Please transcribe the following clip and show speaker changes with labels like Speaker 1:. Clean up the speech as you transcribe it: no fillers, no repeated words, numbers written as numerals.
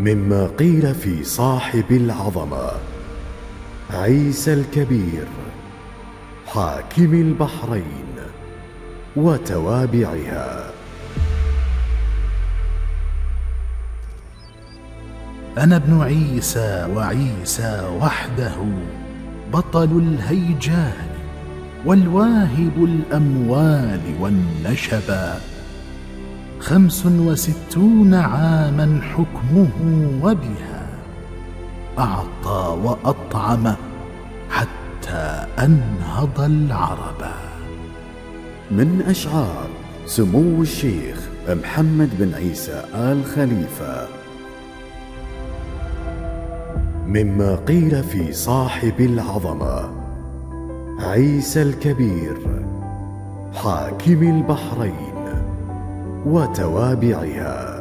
Speaker 1: مما قيل في صاحب العظمة عيسى الكبير حاكم البحرين وتوابعها.
Speaker 2: أنا ابن عيسى، وعيسى وحده بطل الهيجان والواهب الأموال والنشبا، 65 عاما حكمه وبها أعطى وأطعم حتى أنهض العربا.
Speaker 1: من أشعار سمو الشيخ محمد بن عيسى آل خليفة. مما قيل في صاحب العظمة عيسى الكبير حاكم البحرين وتوابعها.